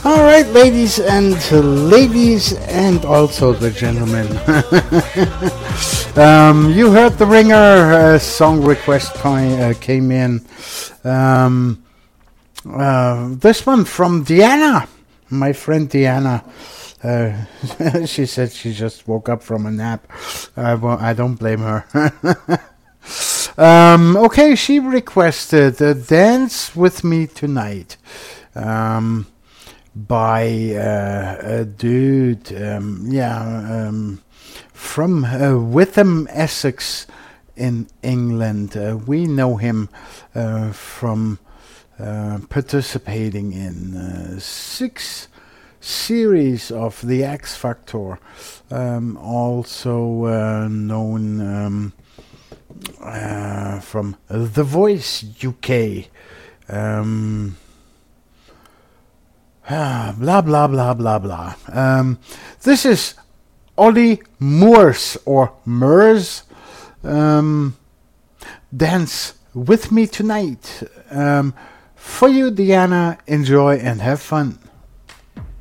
All right, ladies, and also the gentlemen. You heard the ringer. Song request came in. This one from Diana, my friend Diana. She said she just woke up from a nap. I don't blame her. Okay, she requested "Dance with Me Tonight." By a dude, from Witham, Essex, in England. We know him from participating in 6 series of The X Factor, also known from The Voice UK. Blah blah blah blah blah. This is Ollie Moores or Murs. Dance with me tonight. For you, Diana, enjoy and have fun.